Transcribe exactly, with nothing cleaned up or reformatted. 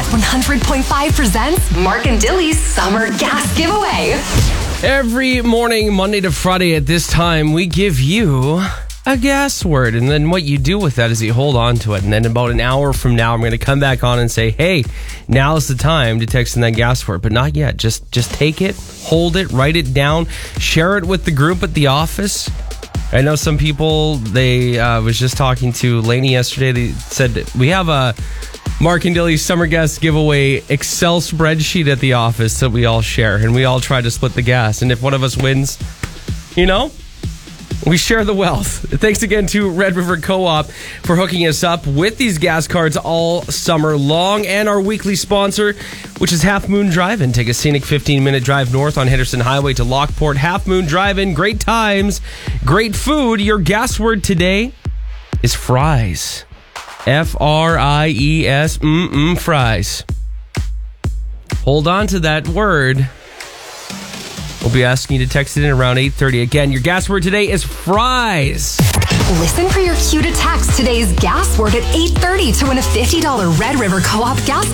one hundred point five presents Mark and Dilly's Summer Gas Giveaway. Every morning, Monday to Friday at this time, we give you a gas word. And then what you do with that is you hold on to it. And then about an hour from now, I'm going to come back on and say, hey, now's the time to text in that gas word. But not yet. Just, just take it, hold it, write it down, share it with the group at the office. I know some people, they uh, was just talking to Lainey yesterday. They said, we have a Mark and Dilly's Summer Gas Giveaway Excel spreadsheet at the office that we all share. And we all try to split the gas. And if one of us wins, you know, we share the wealth. Thanks again to Red River Co-op for hooking us up with these gas cards all summer long. And our weekly sponsor, which is Half Moon Drive-In. Take a scenic fifteen-minute drive north on Henderson Highway to Lockport. Half Moon Drive-In. Great times, great food. Your gas word today is fries. F R I E S. Mm-mm, fries. Hold on to that word. We'll be asking you to text it in around eight thirty. Again, your gas word today is fries. Listen for your cue to text today's gas word at eight thirty to win a fifty dollars Red River Co-op gas